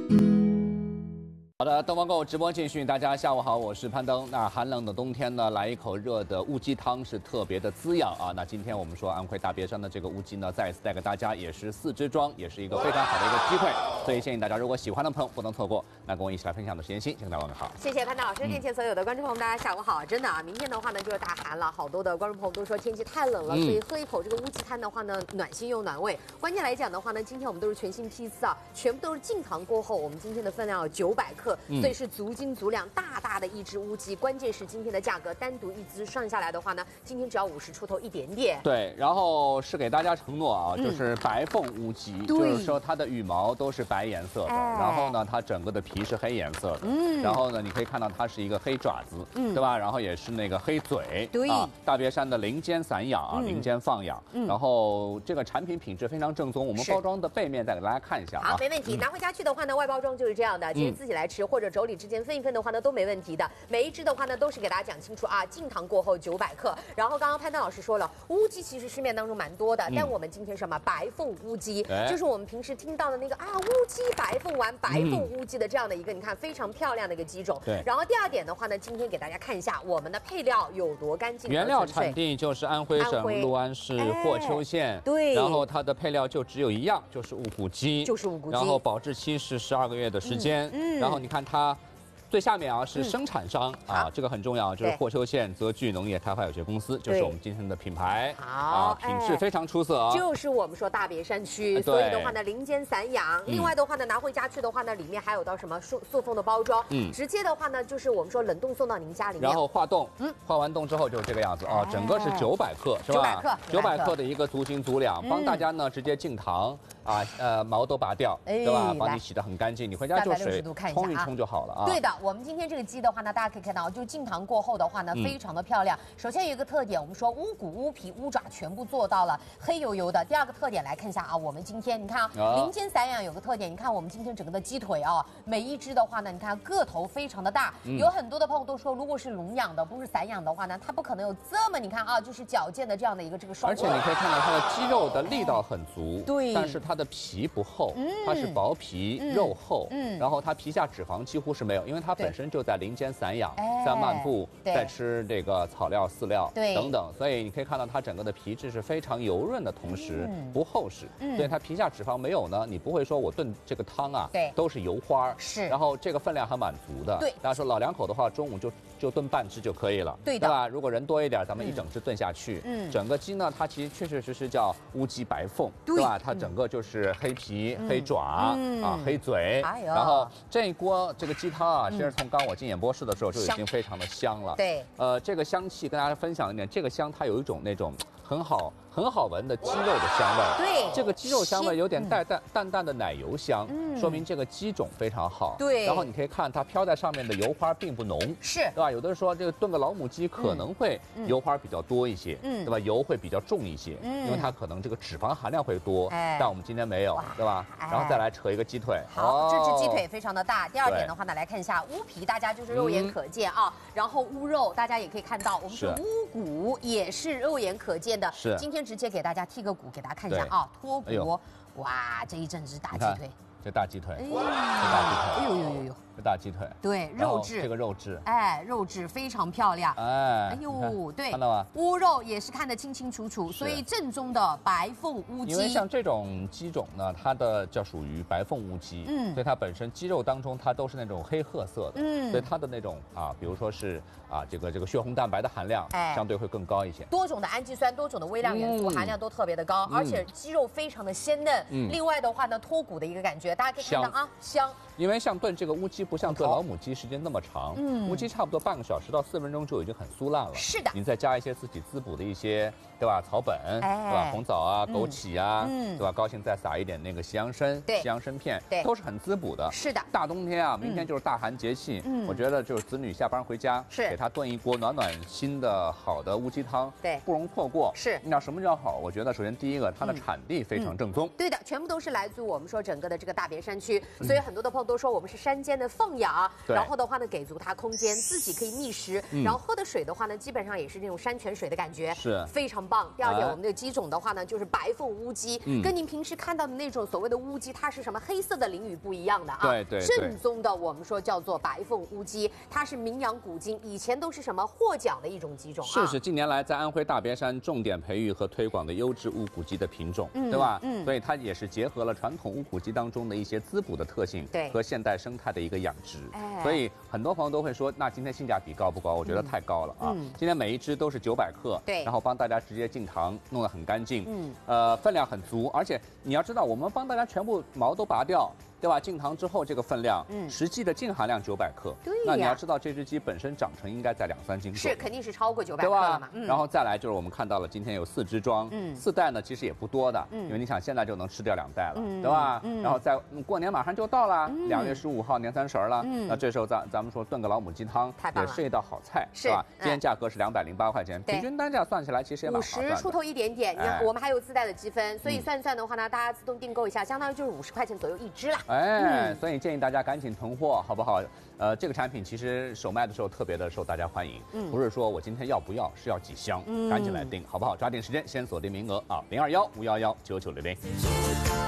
好的，东方购直播继续，大家下午好，我是潘登。那寒冷的冬天呢，来一口热的乌鸡汤是特别的滋养啊。那今天我们说安徽大别山的这个乌鸡呢，再一次带给大家也是4支装，也是一个非常好的一个机会，所以建议大家如果喜欢的朋友不能错过。那跟我一起来分享的是妍希，请大家问好。 谢谢潘登老师，面前所有的观众朋友们，大家下午好。真的啊，明天的话呢就是大寒了，好多的观众朋友都说天气太冷了，所以喝一口这个乌鸡汤的话呢，暖心又暖胃。关键来讲的话呢，今天我们都是全新批次啊，全部都是进糖过后，我们今天的分量有900克，所以是足斤足两，大大的一只乌鸡。关键是今天的价格，单独一只算下来的话呢，今天只要50出头一点点。 对，然后是给大家承诺啊，就是白凤乌鸡，就是说它的羽毛都是白颜色的，然后呢，它整个的皮是黑颜色的，然后呢，你可以看到它是一个黑爪子，对吧？然后也是那个黑嘴， 对啊，大别山的林间散养啊，林间放养，然后这个产品品质非常正宗，我们包装的背面再给大家看一下啊。 好，没问题。拿回家去的话呢，外包装就是这样的，其实自己来吃或者妯娌之间分一分的话呢，都没问题的。每一只的话呢，都是给大家讲清楚啊，进糖过后900克。然后刚刚潘登老师说了，乌鸡其实市面当中蛮多的，但我们今天什么白凤乌鸡，就是我们平时听到的那个啊乌鸡白凤丸、白凤乌鸡的这样的一个，你看非常漂亮的一个鸡种。 对。 然后第2点的话呢，今天给大家看一下我们的配料有多干净。 原料产地就是安徽省六安市霍邱县， 对。 然后它的配料就只有一样，就是无骨鸡，然后保质期是12个月的时间，然后你看它。最下面啊是生产商啊，这个很重要，就是霍邱县泽聚农业开发有限公司，就是我们今天的品牌。好，品质非常出色啊。 就是我们说大别山区，所以的话呢，林间散养。另外的话呢，拿回家去的话呢，里面还有到什么塑封的包装，直接的话呢，就是我们说冷冻送到您家里面。 然后化冻，化完冻之后就是这个样子啊，整个是900克，是吧？900克的一个足斤足两，帮大家呢直接进糖啊，毛都拔掉，对吧？帮你洗得很干净，你回家就水冲一冲就好了啊。 对的。我们今天这个鸡的话呢，大家可以看到，就进糖过后的话呢，非常的漂亮。首先有一个特点，我们说乌骨、乌皮、乌爪全部做到了黑油油的。第2个特点来看一下啊，我们今天你看啊，林间散养有个特点，你看我们今天整个的鸡腿啊，每一只的话呢，你看个头非常的大。有很多的朋友都说，如果是笼养的，不是散养的话呢，它不可能有这么你看啊，就是矫健的这样的一个这个双。 而且你可以看到它的肌肉的力道很足，对，但是它的皮不厚，它是薄皮肉厚，然后它皮下脂肪几乎是没有，因为它本身就在林间散养，在漫步，在吃这个草料、饲料等等，所以你可以看到它整个的皮质是非常油润的同时不厚实，所以它皮下脂肪没有呢，你不会说我炖这个汤啊，都是油花，是，然后这个分量还蛮足的，对，大家说老两口的话，中午就炖半只就可以了，对吧？如果人多一点，咱们一整只炖下去，整个鸡呢，它其实确确实实叫乌鸡白凤，对吧？它整个就是黑皮、黑爪啊、黑嘴，然后这一锅这个鸡汤啊，其实从刚我进演播室的时候就已经非常的香了。对，这个香气跟大家分享一点，这个香它有一种那种很好闻的鸡肉的香味。对，这个鸡肉香味有点淡淡的奶油香，说明这个鸡种非常好。对，然后你可以看它飘在上面的油花并不浓，是，对吧？有的人说这个炖个老母鸡可能会油花比较多一些，对吧？油会比较重一些，因为它可能这个脂肪含量会多，但我们今天没有，对吧？然后再来扯一个鸡腿， 好，这只鸡腿非常的大。第2点的话呢，来看一下乌皮，大家就是肉眼可见啊，然后乌肉大家也可以看到，我们是乌骨也是肉眼可见的。是，今天直接给大家剔个骨给大家看一下啊，脱骨，哇，这一整只大鸡腿。 这大鸡腿，这大鸡腿，哎呦，这大鸡腿， 对，肉质， 这个肉质， 肉质非常漂亮，哎呦，对，看到吗？乌肉也是看得清清楚楚，所以正宗的白凤乌鸡。 因为像这种鸡种呢，它的叫属于白凤乌鸡，所以它本身鸡肉当中它都是那种黑褐色的，所以它的那种啊，比如说是啊这个血红蛋白的含量，相对会更高一些。 多种的氨基酸，多种的微量元素含量都特别的高，而且鸡肉非常的鲜嫩。另外的话呢，脱骨的一个感觉。大家可以看到啊，香。 因为像炖这个乌鸡不像炖老母鸡时间那么长，乌鸡差不多半个小时到4分钟就已经很酥烂了。是的，你再加一些自己滋补的一些，对吧？草本，对吧？红枣啊、枸杞啊，对吧？高兴再撒一点那个西洋参、西洋参片，都是很滋补的。是的，大冬天啊，明天就是大寒节气，我觉得就是子女下班回家，给他炖一锅暖心的好的乌鸡汤，对，不容错过。是，那什么叫好？我觉得首先第一个，它的产地非常正宗。 对的，全部都是来自我们说整个的这个大别山区，所以很多的朋友都说我们是山间的放养，然后的话呢，给足它空间，自己可以觅食，然后喝的水的话呢，基本上也是那种山泉水的感觉， 是非常棒。第二点，我们的鸡种的话呢，就是白凤乌鸡，跟您平时看到的那种所谓的乌鸡，它是什么黑色的鳞羽不一样的啊， 对， 正宗的我们说叫做白凤乌鸡，它是名扬古今，以前都是什么获奖的一种鸡种啊。 是，近年来在安徽大别山重点培育和推广的优质乌骨鸡的品种，对吧？所以它也是结合了传统乌骨鸡当中的一些滋补的特性， 对， 和现代生态的一个养殖。所以很多朋友都会说，那今天性价比高不高？我觉得太高了啊！今天每一只都是900克， 对， 然后帮大家直接进糖，弄得很干净，分量很足，而且你要知道，我们帮大家全部毛都拔掉。对吧？进糖之后这个分量，实际的净含量900克。 对呀。 那你要知道这只鸡本身长成应该在2、3斤左右。 是，肯定是超过900克了嘛。 然后再来就是我们看到了今天有4只装，4袋呢其实也不多的，因为你想现在就能吃掉2袋了，对吧？然后在过年马上就到了，2月15号年30了，那这时候咱们说炖个老母鸡汤也是一道好菜，是吧？今天价格是208块钱，平均单价算起来其实也蛮划算的 ，50出头一点点。你看我们还有自带的积分，所以算的话呢，大家自动订购一下，相当于就是50块钱左右一只啦。 所以建议大家赶紧囤货，好不好？这个产品其实首卖的时候特别的受大家欢迎，不是说我今天要不要，是要几箱，赶紧来订，好不好？抓紧时间，先锁定名额啊，021-511-9900。